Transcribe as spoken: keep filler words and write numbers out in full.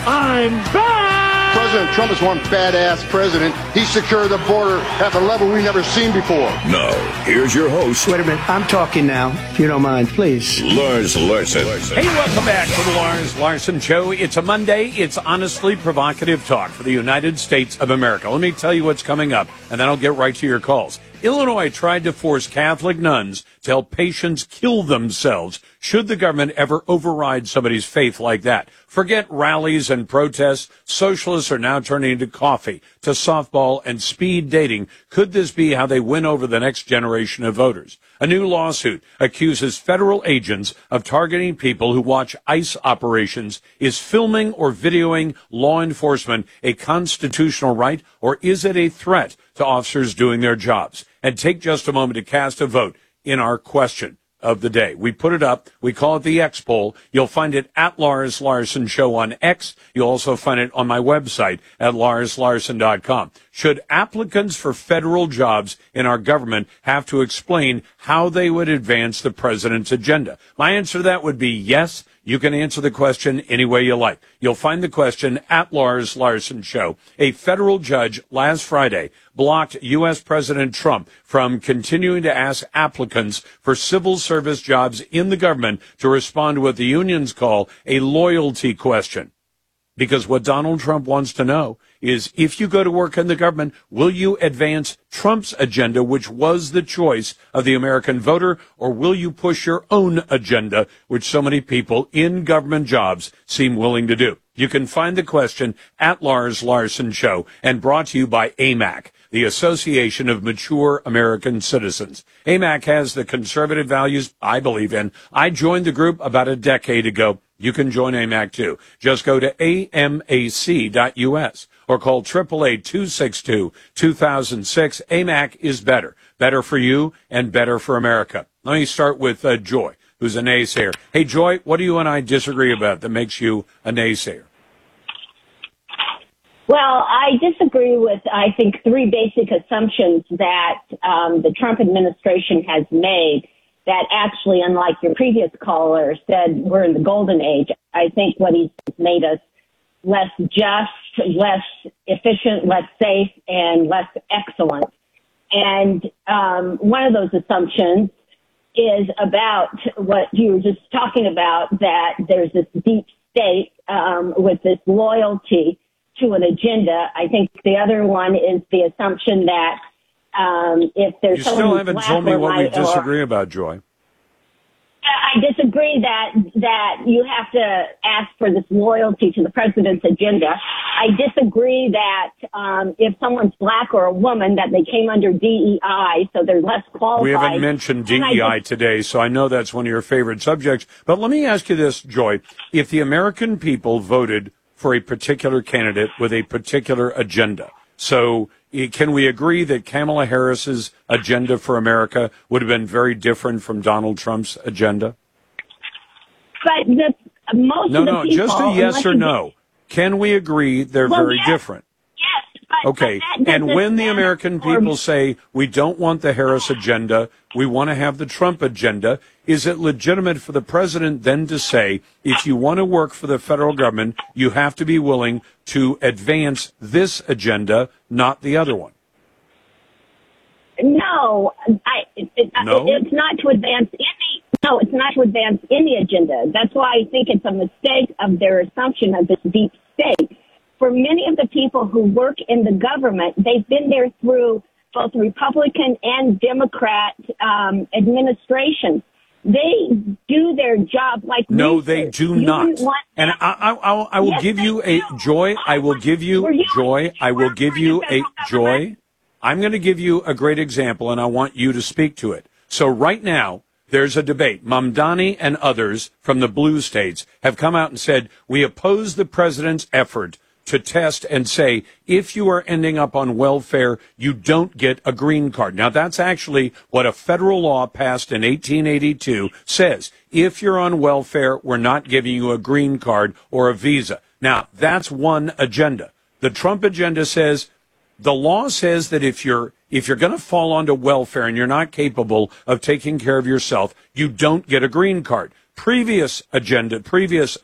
I'm back! President Trump is one badass president. He secured the border at the level we've never seen before. Now, here's your host. Wait a minute. I'm talking now, if you don't mind, please. Lars Larson. Hey, welcome back to the Lars Larson Show. It's a Monday. It's honestly provocative talk for the United States of America. Let me tell you what's coming up, and then I'll get right to your calls. Illinois tried to force Catholic nuns to help patients kill themselves. Should the government ever override somebody's faith like that? Forget rallies and protests. Socialists are now turning into coffee, to softball and speed dating. Could this be how they win over the next generation of voters? A new lawsuit accuses federal agents of targeting people who watch ICE operations. Is filming or videoing law enforcement a constitutional right, or is it a threat to officers doing their jobs? And take just a moment to cast a vote in our question of the day. We put it up. We call it the X poll. You'll find it at Lars Larson Show on X. You'll also find it on my website at lars larson dot com. Should applicants for federal jobs in our government have to explain how they would advance the president's agenda? My answer to that would be yes. You can answer the question any way you like. You'll find the question at Lars Larson Show. A federal judge last Friday blocked U S. President Trump from continuing to ask applicants for civil service jobs in the government to respond to what the unions call a loyalty question. Because what Donald Trump wants to know is, if you go to work in the government, will you advance Trump's agenda, which was the choice of the American voter, or will you push your own agenda, which so many people in government jobs seem willing to do? You can find the question at Lars Larson Show, and brought to you by A M A C, the Association of Mature American Citizens. A M A C has the conservative values I believe in. I joined the group about a decade ago. You can join A M A C too. Just go to A M A C dot U S or call eight eight eight, two six two, two thousand six. A M A C is better. Better for you and better for America. Let me start with uh, Joy, who's a naysayer. Hey, Joy, what do you and I disagree about that makes you a naysayer? Well, I disagree with, I think, three basic assumptions that um, the Trump administration has made that actually, unlike your previous caller said, we're in the golden age. I think what he's made us less just, less efficient, less safe, and less excellent. And um, one of those assumptions is about what you were just talking about, that there's this deep state um, with this loyalty to an agenda. I think the other one is the assumption that um, if there's you someone still who's haven't black told me or what we white disagree or, about, Joy. I disagree that that you have to ask for this loyalty to the president's agenda. I disagree that um, if someone's black or a woman, that they came under D E I, so they're less qualified. We haven't mentioned D E I today, so I know that's one of your favorite subjects. But let me ask you this, Joy. If the American people voted for a particular candidate with a particular agenda, so can we agree that Kamala Harris's agenda for America would have been very different from Donald Trump's agenda? But the, most no, of the no, people, just a yes or no. Can we agree they're well, very yes, different? Yes. But, okay. But that and when the American people or, say we don't want the Harris agenda, we want to have the Trump agenda, is it legitimate for the president then to say, if you want to work for the federal government, you have to be willing to advance this agenda, not the other one? No, I, it, it, no? it's not to advance any. No, it's not to advance any agenda. That's why I think it's a mistake of their assumption of this deep state. For many of the people who work in the government, they've been there through both Republican and Democrat um, administrations. They do their job like no, research. they do you not. Want, and I, I, I, I will yes, give you a do. Joy. I will give you, you Joy. I will give you a Joy. I'm going to give you a great example, and I want you to speak to it. So right now, there's a debate. Mamdani and others from the blue states have come out and said, we oppose the president's effort to test and say, if you are ending up on welfare, you don't get a green card. Now, that's actually what a federal law passed in eighteen eighty-two says. If you're on welfare, we're not giving you a green card or a visa. Now, that's one agenda. The Trump agenda says, the law says that if you're if you're going to fall onto welfare and you're not capable of taking care of yourself, you don't get a green card. Previous agenda, previous